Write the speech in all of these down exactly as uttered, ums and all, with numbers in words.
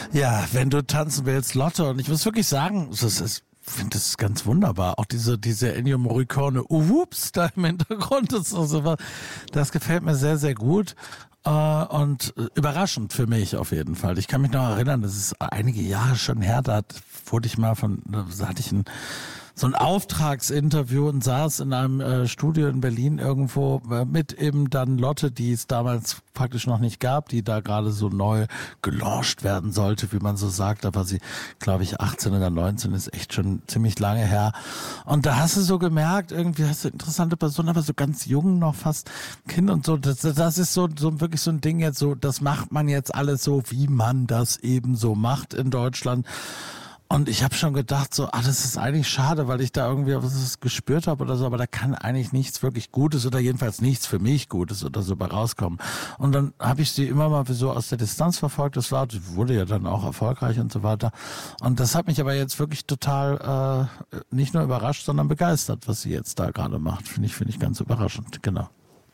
Ja, wenn du tanzen willst, Lotte. Und ich muss wirklich sagen, das ist, ich finde das ganz wunderbar. Auch diese, diese Ennio Morricone, uhups, da im Hintergrund, das, ist so, das gefällt mir sehr, sehr gut. Und überraschend für mich auf jeden Fall. Ich kann mich noch erinnern, das ist einige Jahre schon her, da wurde ich mal von, da hatte ich ein so ein Auftragsinterview und saß in einem äh, Studio in Berlin irgendwo äh, mit eben dann Lotte, die es damals praktisch noch nicht gab, die da gerade so neu gelauncht werden sollte, wie man so sagt. Da war sie, glaube ich, achtzehn oder neunzehn, ist echt schon ziemlich lange her. Und da hast du so gemerkt, irgendwie hast du interessante Person, aber so ganz jung noch, fast Kind und so. Das, das ist so, so wirklich so ein Ding jetzt so, das macht man jetzt alles so, wie man das eben so macht in Deutschland. Und ich habe schon gedacht, so, ah, das ist eigentlich schade, weil ich da irgendwie was gespürt habe oder so, aber da kann eigentlich nichts wirklich Gutes oder jedenfalls nichts für mich Gutes oder so bei rauskommen. Und dann habe ich sie immer mal so aus der Distanz verfolgt, das war, die wurde ja dann auch erfolgreich und so weiter. Und das hat mich aber jetzt wirklich total äh, nicht nur überrascht, sondern begeistert, was sie jetzt da gerade macht. Finde ich, finde ich ganz überraschend, genau.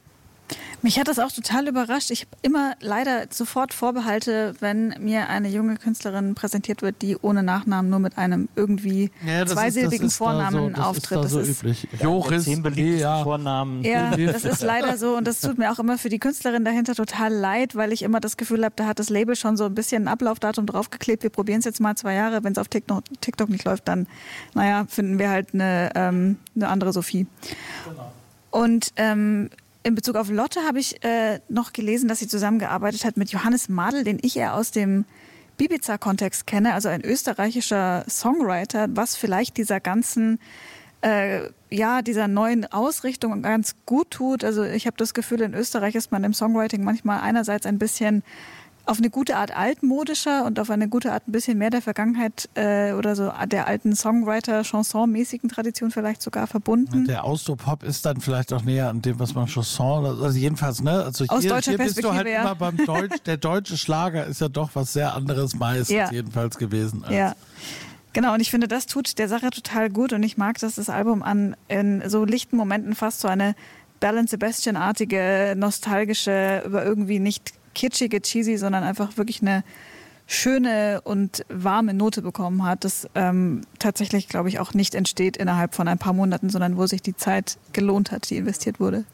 Mich hat das auch total überrascht. Ich habe immer leider sofort Vorbehalte, wenn mir eine junge Künstlerin präsentiert wird, die ohne Nachnamen nur mit einem irgendwie ja, zweisilbigen ist, Vornamen da so, auftritt. Das ist da das so ist üblich. Joris, zehn beliebte ja. Vornamen. Ja, das ist leider so und das tut mir auch immer für die Künstlerin dahinter total leid, weil ich immer das Gefühl habe, da hat das Label schon so ein bisschen ein Ablaufdatum draufgeklebt. Wir probieren es jetzt mal zwei Jahre. Wenn es auf TikTok, TikTok nicht läuft, dann, naja, finden wir halt eine, ähm, eine andere Sophie. Genau. Und ähm, in Bezug auf Lotte habe ich äh, noch gelesen, dass sie zusammengearbeitet hat mit Johannes Madl, den ich eher aus dem Bibiza-Kontext kenne, also ein österreichischer Songwriter, was vielleicht dieser ganzen, äh, ja, dieser neuen Ausrichtung ganz gut tut. Also ich habe das Gefühl, in Österreich ist man im Songwriting manchmal einerseits ein bisschen auf eine gute Art altmodischer und auf eine gute Art ein bisschen mehr der Vergangenheit äh, oder so der alten Songwriter-Chanson-mäßigen Tradition vielleicht sogar verbunden. Der Austropop ist dann vielleicht auch näher an dem, was man Chanson, also jedenfalls, ne? Also Aus hier, deutscher hier bist du halt ja. immer beim Deutsch, der deutsche Schlager ist ja doch was sehr anderes meistens ja. jedenfalls gewesen. Als ja. Genau, und ich finde, das tut der Sache total gut und ich mag, dass das Album an in so lichten Momenten fast so eine Belle and Sebastian-artige, nostalgische, aber irgendwie nicht kitschige, cheesy, sondern einfach wirklich eine schöne und warme Note bekommen hat, das ähm, tatsächlich, glaube ich, auch nicht entsteht innerhalb von ein paar Monaten, sondern wo sich die Zeit gelohnt hat, die investiert wurde.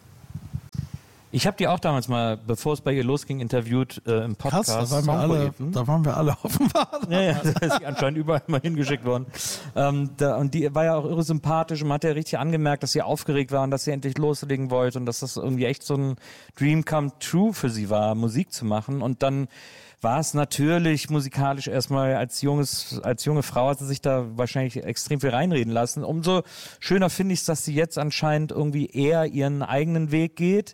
Ich habe die auch damals mal, bevor es bei ihr losging, interviewt äh, im Podcast. Krass, da waren, wir alle, da waren wir alle offenbar. Ja, ja, da ist sie anscheinend überall mal hingeschickt worden. Ähm, da, und die war ja auch irre sympathisch und man hat ja richtig angemerkt, dass sie aufgeregt war und dass sie endlich loslegen wollte und dass das irgendwie echt so ein Dream come true für sie war, Musik zu machen. Und dann war es natürlich musikalisch erstmal als junges, als junge Frau hat sie sich da wahrscheinlich extrem viel reinreden lassen. Umso schöner finde ich es, dass sie jetzt anscheinend irgendwie eher ihren eigenen Weg geht.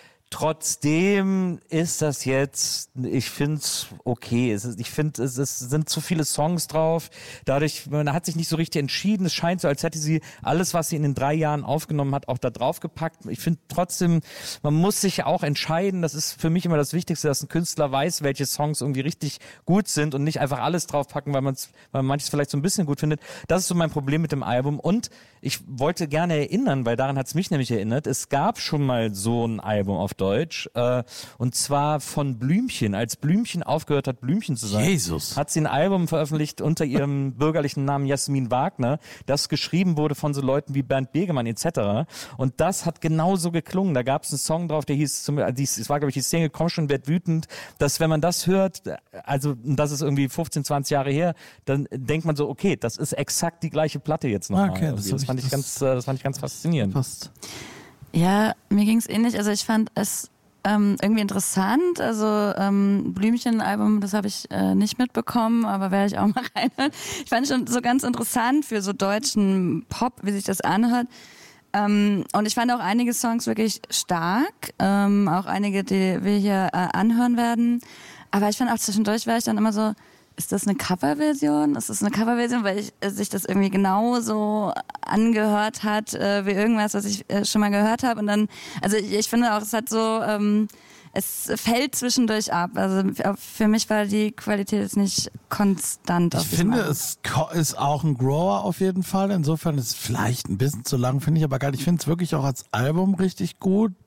Trotzdem ist das jetzt, ich finde es okay. Es ist, ich finde, es, es sind zu viele Songs drauf. Dadurch, man hat sich nicht so richtig entschieden. Es scheint so, als hätte sie alles, was sie in den drei Jahren aufgenommen hat, auch da drauf gepackt. Ich finde trotzdem, man muss sich auch entscheiden. Das ist für mich immer das Wichtigste, dass ein Künstler weiß, welche Songs irgendwie richtig gut sind und nicht einfach alles draufpacken, weil, man's, weil man manches vielleicht so ein bisschen gut findet. Das ist so mein Problem mit dem Album. Und ich wollte gerne erinnern, weil daran hat es mich nämlich erinnert, es gab schon mal so ein Album auf Deutsch, äh, und zwar von Blümchen. Als Blümchen aufgehört hat, Blümchen zu sein, Jesus. hat sie ein Album veröffentlicht unter ihrem bürgerlichen Namen Jasmin Wagner, das geschrieben wurde von so Leuten wie Bernd Begemann et cetera. Und das hat genauso geklungen. Da gab es einen Song drauf, der hieß, zum, es war glaube ich die Single Komm schon, werd wütend, dass wenn man das hört, also das ist irgendwie fünfzehn, zwanzig Jahre her, dann denkt man so, okay, das ist exakt die gleiche Platte jetzt nochmal. Okay, das, das, fand ich ganz, das fand ich ganz faszinierend. Passt. Ja, mir ging es ähnlich. Also ich fand es ähm, irgendwie interessant. Also ähm, Blümchen-Album, das habe ich äh, nicht mitbekommen, aber werde ich auch mal reinhören. Ich fand es schon so ganz interessant für so deutschen Pop, wie sich das anhört. Ähm, und ich fand auch einige Songs wirklich stark. Ähm, auch einige, die wir hier äh, anhören werden. Aber ich fand auch zwischendurch war ich dann immer so, ist das eine Coverversion? Ist das eine Coverversion, weil ich, äh, sich das irgendwie genauso angehört hat äh, wie irgendwas, was ich äh, schon mal gehört habe. Und dann, also ich, ich finde auch, es hat so, ähm, es fällt zwischendurch ab. Also für mich war die Qualität jetzt nicht konstant. Ich finde, es ist auch ein Grower auf jeden Fall. Insofern ist es vielleicht ein bisschen zu lang, finde ich aber gar nicht. Ich finde es wirklich auch als Album richtig gut.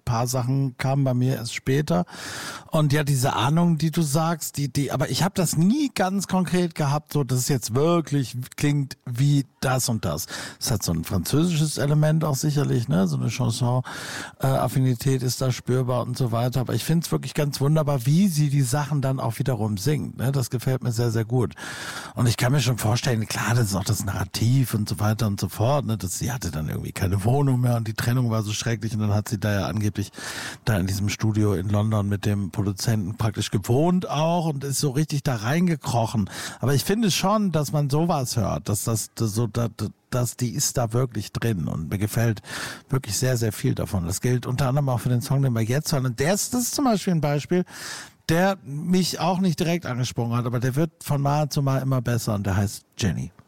paar Sachen kamen bei mir erst später. Und ja, diese Ahnung, die du sagst, die, die, aber ich habe das nie ganz konkret gehabt, so dass es jetzt wirklich klingt wie das und das. Es hat so ein französisches Element auch sicherlich, ne, so eine Chanson-Affinität ist da spürbar und so weiter. Aber ich finde es wirklich ganz wunderbar, wie sie die Sachen dann auch wiederum singt. Ne? Das gefällt mir sehr, sehr gut. Und ich kann mir schon vorstellen, klar, das ist auch das Narrativ und so weiter und so fort. Ne? Das, sie hatte dann irgendwie keine Wohnung mehr und die Trennung war so schrecklich und dann hat sie da ja angeblich da in diesem Studio in London mit dem Produzenten praktisch gewohnt auch und ist so richtig da reingekrochen. Aber ich finde schon, dass man sowas hört, dass das, das so, dass, dass die ist da wirklich drin und mir gefällt wirklich sehr, sehr viel davon. Das gilt unter anderem auch für den Song, den wir jetzt hören. Und der ist, das ist zum Beispiel ein Beispiel, der mich auch nicht direkt angesprochen hat, aber der wird von Mal zu Mal immer besser und der heißt Jenny.